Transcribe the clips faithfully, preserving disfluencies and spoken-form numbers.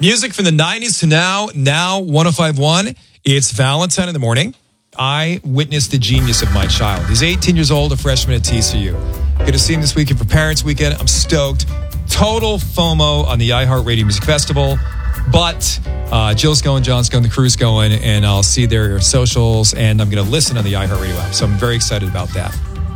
Music from the nineties to now, now one oh five point one. It's Valentine in the morning. I witnessed the genius of my child. He's eighteen years old, a freshman at T C U. Good to see him this weekend for Parents Weekend. I'm stoked. Total FOMO on the iHeartRadio Music Festival. But uh, Jill's going, John's going, the crew's going, and I'll see their socials, and I'm going to listen on the iHeartRadio app. So I'm very excited about that.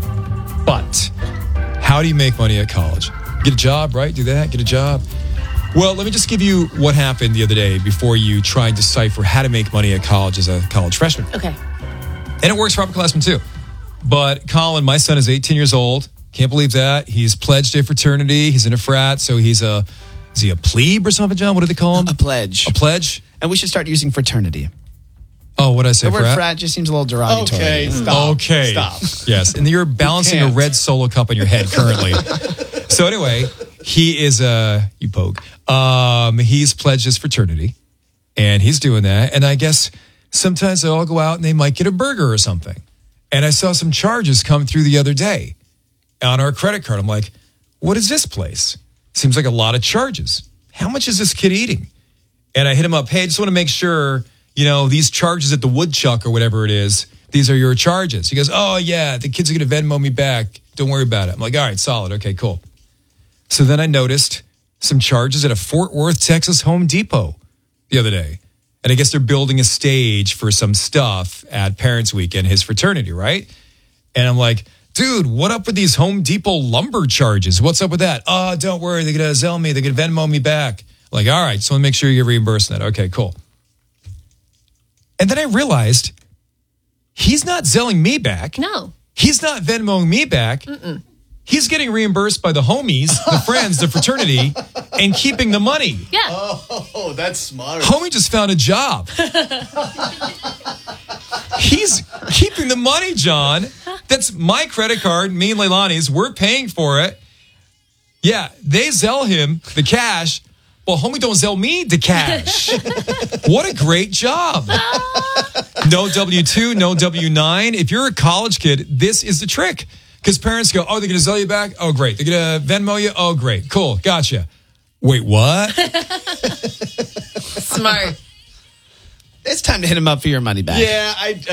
But how do you make money at college? Get a job, right? Do that, get a job. Well, let me just give you what happened the other day before you try and decipher how to make money at college as a college freshman. Okay. And it works for upperclassmen too. But Colin, my son is eighteen years old. Can't believe that. He's pledged a fraternity. He's in a frat, so he's a... Is he a plebe or something, John? What do they call him? A pledge. A pledge? And we should start using fraternity. Oh, what did I say? The word frat? frat just seems a little derogatory. Okay, stop. Okay. Stop. Yes. And you're balancing a can't. red Solo cup on your head currently. So anyway, he is a, you poke. Um, he's pledged his fraternity and he's doing that. And I guess sometimes they all go out and they might get a burger or something. And I saw some charges come through the other day on our credit card. I'm like, what is this place? Seems like a lot of charges. How much is this kid eating? And I hit him up. Hey, I just want to make sure, you know, these charges at the Woodchuck or whatever it is, these are your charges. He goes, oh, yeah, the kids are going to Venmo me back. Don't worry about it. I'm like, all right, solid. Okay, cool. So then I noticed some charges at a Fort Worth, Texas Home Depot the other day. And I guess they're building a stage for some stuff at Parents Weekend, his fraternity, right? And I'm like, dude, what up with these Home Depot lumber charges? What's up with that? Oh, don't worry. They're going to Zelle me. They're going to Venmo me back. Like, all right, so I want to make sure you get reimbursed that. Okay, cool. And then I realized he's not Zelling me back. No. He's not Venmoing me back. Mm-mm. He's getting reimbursed by the homies, the friends, the fraternity, and keeping the money. Yeah. Oh, that's smart. Homie just found a job. He's keeping the money, John. That's my credit card, me and Leilani's. We're paying for it. Yeah, they Zelle him the cash. Well, homie don't Zelle me the cash. What a great job. No W two, no W nine. If you're a college kid, this is the trick. Because parents go, oh, they're going to Zelle you back? Oh, great. They're going to Venmo you? Oh, great. Cool. Gotcha. Wait, what? Smart. It's time to hit him up for your money back. Yeah, I...